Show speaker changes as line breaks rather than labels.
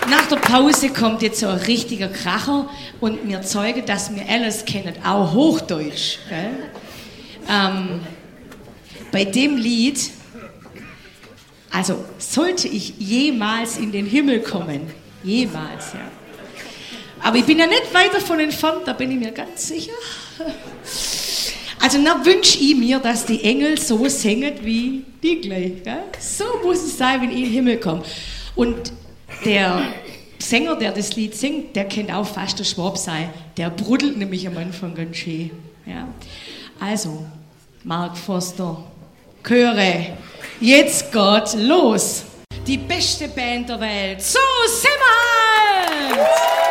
Nach der Pause kommt jetzt so ein richtiger Kracher und wir zeugen, dass wir alles kennen, auch Hochdeutsch. Gell? Bei dem Lied, also sollte ich jemals in den Himmel kommen, jemals, ja. Aber ich bin ja nicht weit davon entfernt, da bin ich mir ganz sicher. Also dann wünsche ich mir, dass die Engel so singen wie die gleich. Gell? So muss es sein, wenn ich in den Himmel komme. Und der Sänger, der das Lied singt, der kennt auch fast der Schwab sein. Der brudelt nämlich am Anfang ganz schön. Ja? Also, Mark Foster, Chöre, jetzt geht's los. Die beste Band der Welt. So sind wir halt!